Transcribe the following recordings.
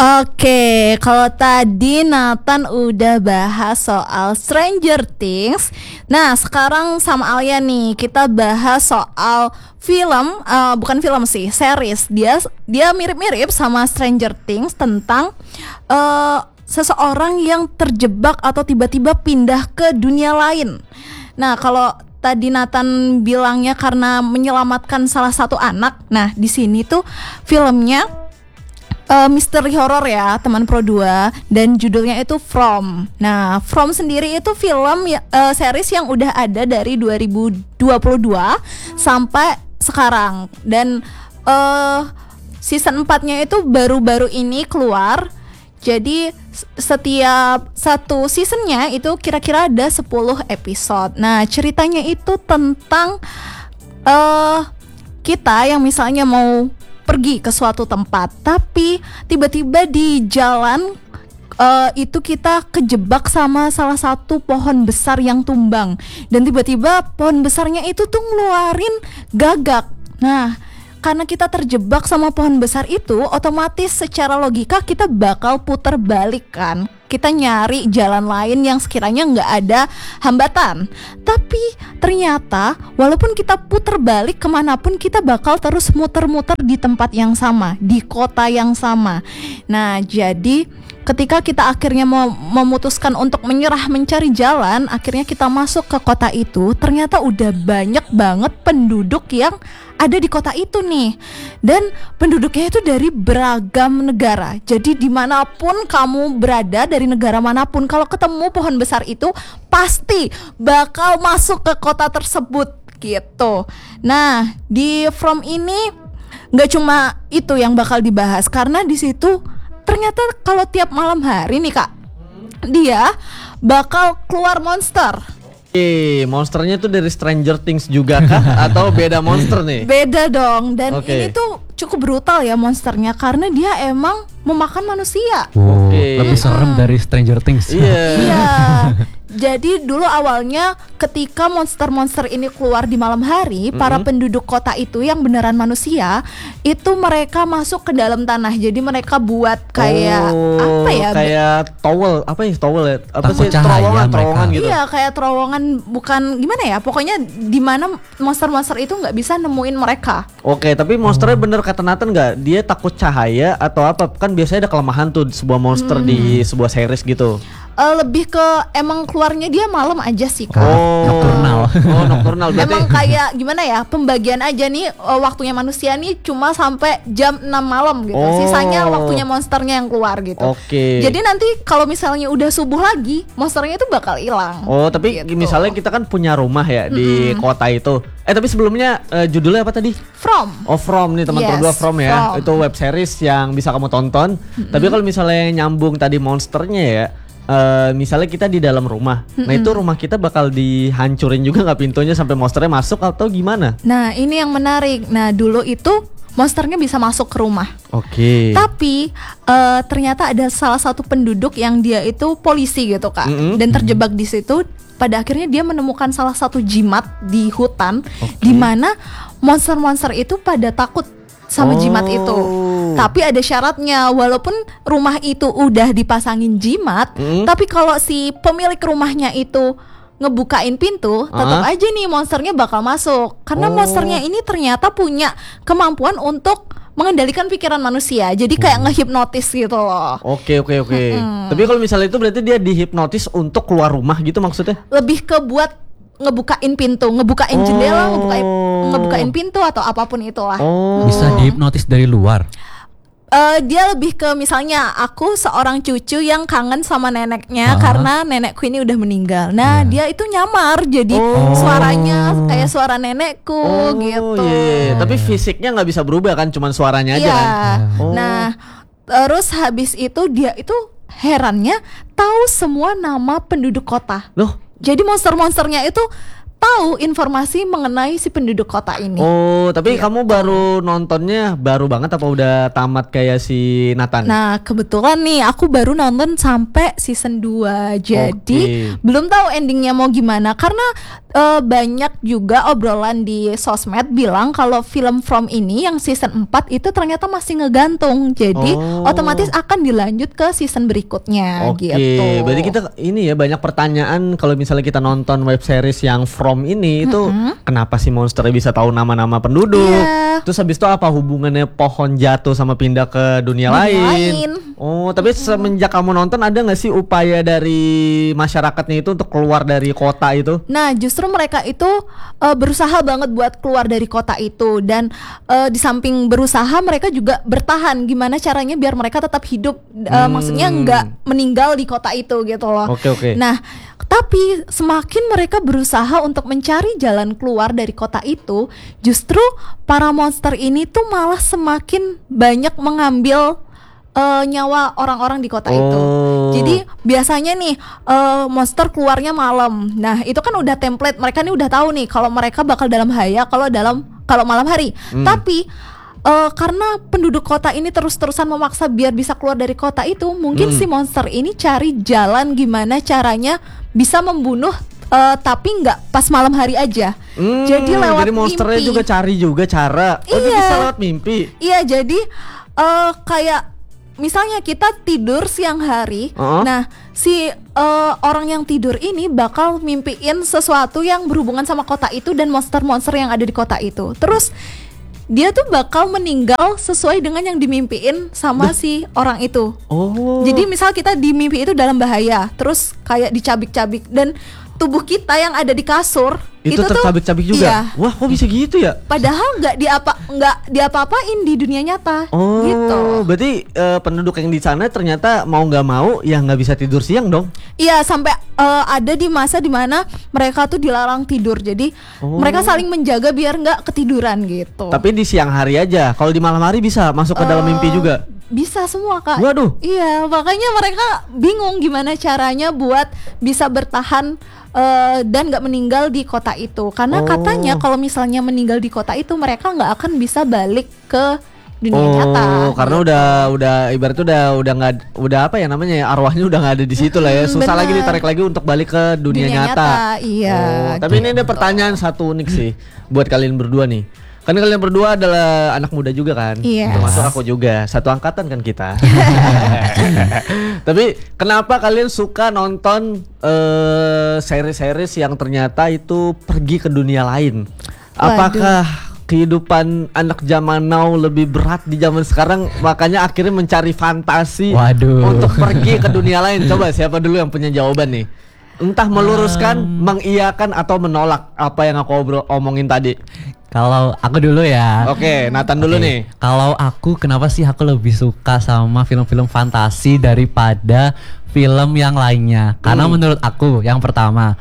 Oke, kalau tadi Nathan udah bahas soal Stranger Things. Nah, sekarang sama Alia nih kita bahas soal film, bukan film sih, series. Dia mirip-mirip sama Stranger Things tentang seseorang yang terjebak atau tiba-tiba pindah ke dunia lain. Nah, kalau tadi Nathan bilangnya karena menyelamatkan salah satu anak. Nah, di sini tuh filmnya misteri horor ya, teman Pro 2, dan judulnya itu From. Nah, From sendiri itu film series yang udah ada dari 2022 sampai sekarang. Dan season 4-nya itu baru-baru ini keluar. Jadi setiap satu seasonnya itu kira-kira ada 10 episode. Nah, ceritanya itu tentang kita yang misalnya mau pergi ke suatu tempat, tapi tiba-tiba di jalan itu kita kejebak sama salah satu pohon besar yang tumbang, dan tiba-tiba pohon besarnya itu tuh ngeluarin gagak. Nah, karena kita terjebak sama pohon besar itu, otomatis secara logika kita bakal putar balik kan. Kita nyari jalan lain yang sekiranya nggak ada hambatan. Tapi ternyata walaupun kita putar balik kemanapun, kita bakal terus muter-muter di tempat yang sama, di kota yang sama. Nah, jadi ketika kita akhirnya memutuskan untuk menyerah mencari jalan, akhirnya kita masuk ke kota itu. Ternyata udah banyak banget penduduk yang ada di kota itu nih. Dan penduduknya itu dari beragam negara. Jadi dimanapun kamu berada, dari negara manapun, kalau ketemu pohon besar itu pasti bakal masuk ke kota tersebut gitu. Nah, di From ini gak cuma itu yang bakal dibahas, karena di situ ternyata kalau tiap malam hari nih Kak, dia bakal keluar monster. Monsternya tuh dari Stranger Things juga kah? Atau beda monster nih? Beda dong. Dan ini tuh cukup brutal ya monsternya, karena dia emang memakan manusia. Lebih serem dari Stranger Things. Iya. Jadi dulu awalnya ketika monster-monster ini keluar di malam hari, para penduduk kota itu yang beneran manusia, itu mereka masuk ke dalam tanah. Jadi mereka buat kayak apa ya? Kayak towel, apa ya towel ya? Apa sih, terowongan gitu? Iya, kayak terowongan, bukan gimana ya? Pokoknya di mana monster-monster itu nggak bisa nemuin mereka. Oke, tapi monsternya bener kata Nathan nggak? Dia takut cahaya atau apa? Kan biasanya ada kelemahan tuh sebuah monster di sebuah series gitu. Lebih ke emang keluarnya dia malam aja sih Kak. Nocturnal. Nocturnal berarti. Emang kayak gimana ya, pembagian aja nih, waktunya manusia nih cuma sampai jam 6 malam gitu. Sisanya waktunya monsternya yang keluar gitu. Oke. Jadi nanti kalau misalnya udah subuh lagi, monsternya itu bakal hilang. Tapi gitu. misalnya kita kan punya rumah ya di kota itu. Tapi sebelumnya judulnya apa tadi? From. From nih teman berdua, From ya. From. Itu web series yang bisa kamu tonton. Tapi kalau misalnya nyambung tadi monsternya ya, misalnya kita di dalam rumah, nah itu rumah kita bakal dihancurin juga nggak pintunya sampai monsternya masuk atau gimana? Nah, ini yang menarik. Nah, dulu itu monsternya bisa masuk ke rumah. Oke. Tapi ternyata ada salah satu penduduk yang dia itu polisi gitu Kak, dan terjebak di situ. Pada akhirnya dia menemukan salah satu jimat di hutan, di mana monster-monster itu pada takut sama jimat itu. Tapi ada syaratnya, walaupun rumah itu udah dipasangin jimat, tapi kalau si pemilik rumahnya itu ngebukain pintu, tetap aja nih monsternya bakal masuk. Karena monsternya ini ternyata punya kemampuan untuk mengendalikan pikiran manusia. Jadi kayak ngehipnotis gitu loh. Oke. Tapi kalau misalnya itu berarti dia dihipnotis untuk keluar rumah gitu maksudnya? Lebih ke buat ngebukain pintu, ngebukain jendela, ngebukain pintu atau apapun itulah. Bisa dihipnotis dari luar. Dia lebih ke misalnya aku seorang cucu yang kangen sama neneknya karena nenekku ini udah meninggal. Nah, dia itu nyamar jadi suaranya kayak suara nenekku gitu. Tapi fisiknya nggak bisa berubah kan, cuman suaranya aja kan. Nah, terus habis itu dia itu herannya tahu semua nama penduduk kota. Loh? Jadi monster-monsternya itu tahu informasi mengenai si penduduk kota ini. Oh, tapi kamu baru nontonnya baru banget apa udah tamat kayak si Nathan? Nah, kebetulan nih aku baru nonton sampai season 2. Jadi Oke. belum tahu endingnya mau gimana karena banyak juga obrolan di sosmed bilang kalau film From ini yang season 4 itu ternyata masih ngegantung. Jadi Oh. otomatis akan dilanjut ke season berikutnya Oke, gitu. berarti kita ini ya banyak pertanyaan kalau misalnya kita nonton web series yang From ini itu kenapa sih monsternya bisa tahu nama-nama penduduk? Iya. Terus habis itu apa hubungannya pohon jatuh sama pindah ke dunia Dunia lain? lain. Oh, tapi semenjak kamu nonton ada nggak sih upaya dari masyarakatnya itu untuk keluar dari kota itu? Nah, justru mereka itu berusaha banget buat keluar dari kota itu dan di samping berusaha mereka juga bertahan. Gimana caranya biar mereka tetap hidup? Maksudnya nggak meninggal di kota itu gitu loh. Oke. Nah, tapi semakin mereka berusaha untuk mencari jalan keluar dari kota itu, justru para monster ini tuh malah semakin banyak mengambil nyawa orang-orang di kota itu. Oh. Jadi biasanya nih monster keluarnya malam. Nah, itu kan udah template. Mereka nih udah tahu nih kalau mereka bakal dalam bahaya kalau malam hari. Tapi karena penduduk kota ini terus-terusan memaksa biar bisa keluar dari kota itu, mungkin si monster ini cari jalan gimana caranya bisa membunuh tapi nggak pas malam hari aja. Jadi lewat jadi monsternya mimpi. juga cari juga cara. Oh, dia Iya. bisa lewat mimpi. Iya, jadi kayak misalnya kita tidur siang hari, nah si orang yang tidur ini bakal mimpiin sesuatu yang berhubungan sama kota itu dan monster-monster yang ada di kota itu. Terus dia tuh bakal meninggal sesuai dengan yang dimimpiin sama si orang itu. Oh. Jadi misal kita di mimpi itu dalam bahaya, terus kayak dicabik-cabik dan tubuh kita yang ada di kasur itu tuh tercabik-cabik juga. iya. Wah, kok bisa gitu ya? Padahal nggak diapa-apain di dunia nyata. Oh, Gitu. berarti penduduk yang di sana ternyata mau nggak mau ya nggak bisa tidur siang dong. Iya, sampai ada di masa dimana mereka tuh dilarang tidur. Jadi mereka saling menjaga biar nggak ketiduran gitu. Tapi di siang hari aja. Kalau di malam hari bisa masuk ke dalam mimpi juga. Bisa semua, Kak. Waduh. Iya, makanya mereka bingung gimana caranya buat bisa bertahan dan nggak meninggal di kota itu. Karena katanya kalau misalnya meninggal di kota itu mereka nggak akan bisa balik ke dunia nyata. Karena gitu. udah ibaratnya udah nggak udah apa ya namanya ya, arwahnya udah nggak ada di situ lah ya. Susah lagi benar. ditarik lagi untuk balik ke dunia nyata. Iya. Tapi ini ada pertanyaan satu unik sih buat kalian berdua nih. Kan kalian berdua adalah anak muda juga kan? Yes. Termasuk aku juga. Satu angkatan kan kita. Tapi kenapa kalian suka nonton series-series yang ternyata itu pergi ke dunia lain? Apakah kehidupan anak zaman now lebih berat di zaman sekarang makanya akhirnya mencari fantasi Waduh. untuk pergi ke dunia lain? Coba siapa dulu yang punya jawaban nih? Entah meluruskan, mengiyakan atau menolak apa yang aku omongin tadi. Kalau aku dulu ya. Oke, Nathan dulu Oke. nih. Kalau aku kenapa sih aku lebih suka sama film-film fantasi daripada film yang lainnya? Karena menurut aku yang pertama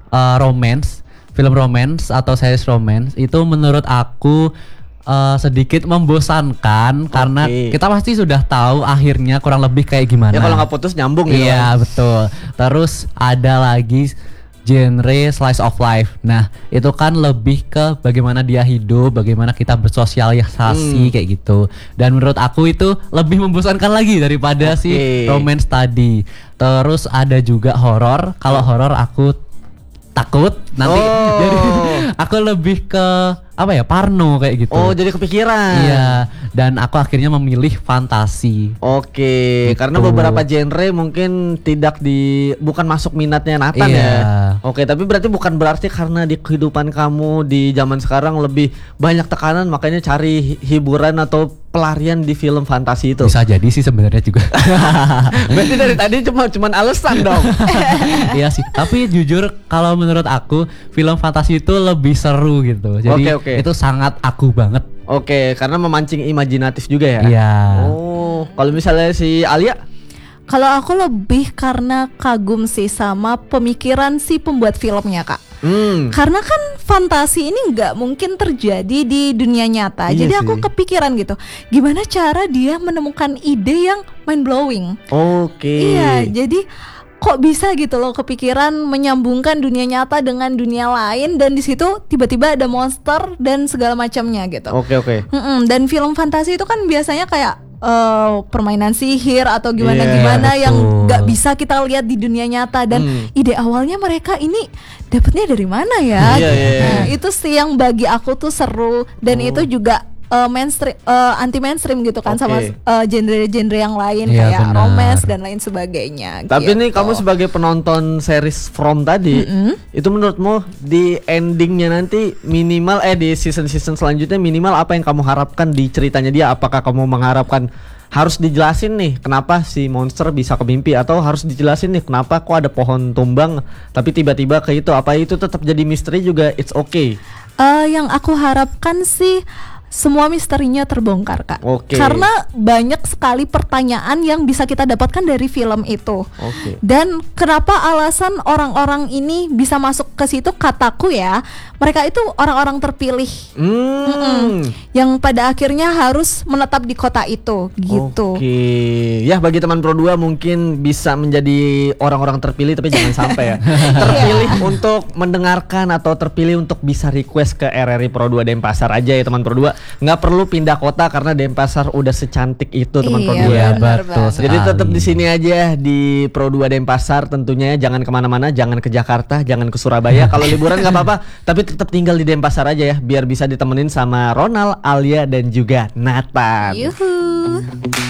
film romance atau series romance itu menurut aku sedikit membosankan karena kita pasti sudah tahu akhirnya kurang lebih kayak gimana. Ya kalau nggak putus nyambung gitu. Iya betul. Terus ada lagi genre slice of life. Nah, itu kan lebih ke bagaimana dia hidup, bagaimana kita bersosialisasi kayak gitu. Dan menurut aku itu lebih membosankan lagi daripada si romance tadi. Terus ada juga horor. Kalau horor aku takut nanti jadi aku lebih ke apa ya, parno kayak gitu. Oh, jadi kepikiran. Iya, dan aku akhirnya memilih fantasi. Oke, Gitu. karena beberapa genre mungkin bukan masuk minatnya Nathan Iya. ya. Oke, tapi berarti bukan berarti karena di kehidupan kamu di zaman sekarang lebih banyak tekanan makanya cari hiburan atau pelarian di film fantasi itu. Bisa jadi sih sebenarnya juga. Berarti dari tadi cuman alasan dong. Iya sih, tapi jujur kalau menurut aku film fantasi itu lebih seru gitu. Jadi Oke. itu sangat aku banget. Oke, karena memancing imajinatif juga ya. Iya. Oh, kalau misalnya si Alia? Kalau aku lebih karena kagum sih sama pemikiran si pembuat filmnya, Kak. Karena kan fantasi ini nggak mungkin terjadi di dunia nyata. Iya Jadi sih. aku kepikiran gitu, gimana cara dia menemukan ide yang mind blowing. Oke. Iya, jadi kok bisa gitu loh kepikiran menyambungkan dunia nyata dengan dunia lain, dan di situ tiba-tiba ada monster dan segala macamnya gitu. Oke. Dan film fantasi itu kan biasanya kayak permainan sihir atau Iya, gimana-gimana yang betul. nggak bisa kita lihat di dunia nyata, dan ide awalnya mereka ini dapetnya dari mana ya? Iya. Nah, itu sih yang bagi aku tuh seru, dan itu juga mainstream, anti mainstream gitu kan, sama Oke. genre-genre yang lain Iya, kayak benar. romance dan lain sebagainya. Tapi nih gitu. kamu sebagai penonton series From tadi, itu menurutmu di endingnya nanti minimal di season-season selanjutnya minimal apa yang kamu harapkan di ceritanya dia? Apakah kamu mengharapkan harus dijelasin nih kenapa si monster bisa ke mimpi, atau harus dijelasin nih kenapa kok ada pohon tumbang tapi tiba-tiba ke itu? Apa itu tetap jadi misteri juga? It's okay. Yang aku harapkan sih semua misterinya terbongkar, Kak. Oke. Karena banyak sekali pertanyaan yang bisa kita dapatkan dari film itu. Oke. Dan kenapa alasan orang-orang ini bisa masuk ke situ, kataku ya, mereka itu orang-orang terpilih yang pada akhirnya harus menetap di kota itu gitu. Oke. Ya, bagi teman Pro 2 mungkin bisa menjadi orang-orang terpilih, tapi jangan sampai ya. Terpilih untuk mendengarkan atau terpilih untuk bisa request ke RRI Pro 2 Denpasar aja ya teman Pro 2. Nggak perlu pindah kota karena Denpasar udah secantik itu teman Pro 2. Iya, benar betul banget. Jadi tetap sekali. di sini aja di Pro 2 Denpasar tentunya, jangan kemana-mana, jangan ke Jakarta, jangan ke Surabaya. Kalau liburan nggak apa-apa, tapi tetap tinggal di Denpasar aja ya, biar bisa ditemenin sama Ronald, Alia dan juga Nathan. Yuhu.